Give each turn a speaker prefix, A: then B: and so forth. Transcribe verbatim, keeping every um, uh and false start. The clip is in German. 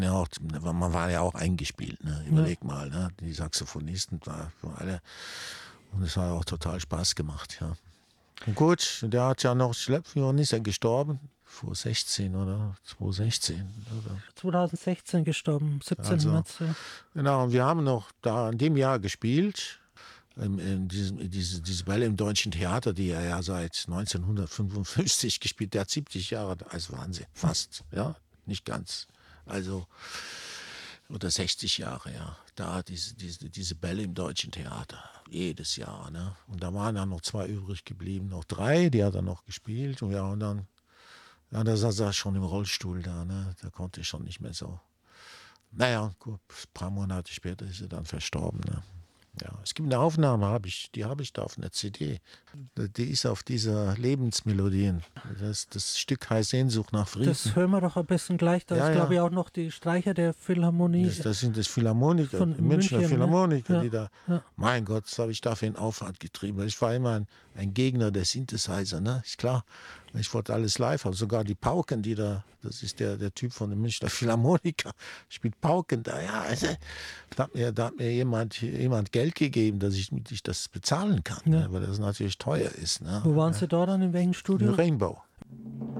A: Ja, auch, man war ja auch eingespielt, ne? Überleg ja. mal, ne? Die Saxophonisten waren alle. Und es hat auch total Spaß gemacht, ja. Und gut, der hat ja noch, ich glaube, wann ist er gestorben? zweitausendsechzehn oder zweitausendsechzehn. Oder?
B: zweitausendsechzehn gestorben, siebzehnten
A: Also,
B: März. Ja.
A: Genau, und wir haben noch da in dem Jahr gespielt. In, in diesem, diese, diese Bälle im Deutschen Theater, die er ja seit neunzehnhundertfünfundfünfzig gespielt, der hat siebzig Jahre, also Wahnsinn, fast, ja, nicht ganz. Also, oder sechzig Jahre, ja. Da diese, diese, diese Bälle im Deutschen Theater, jedes Jahr, ne. Und da waren dann noch zwei übrig geblieben, noch drei, die hat er noch gespielt. Und ja, und dann, ja, da saß er schon im Rollstuhl da, ne. Da konnte ich schon nicht mehr so. Naja, gut, ein paar Monate später ist er dann verstorben, ne. Ja, es gibt eine Aufnahme, hab ich, die habe ich da auf einer C D. Die ist auf dieser Lebensmelodien. Das, das Stück heißt Sehnsucht nach Frieden.
B: Das hören wir doch am besten gleich. Da
A: ja,
B: ist, glaube
A: ja.
B: ich, auch noch die Streicher der Philharmonie.
A: Das, das sind das Philharmoniker,
B: von
A: die Münchner
B: München,
A: Philharmoniker,
B: ja.
A: die da.
B: Ja.
A: Mein Gott, was habe ich da für einen Aufwand getrieben. Ich war immer ein, ein Gegner der Synthesizer, ne? Ist klar. Ich wollte alles live haben. Sogar die Pauken, die da, das ist der, der Typ von den Münchner Philharmoniker, spielt Pauken da. Ja, also, da hat mir, da hat mir jemand, jemand Geld gegeben, dass ich, ich das bezahlen kann,
B: ja.
A: ne? Weil das natürlich teuer ist. Ne?
B: Wo waren
A: ja.
B: Sie da dann, in welchem Studio?
A: In Rainbow.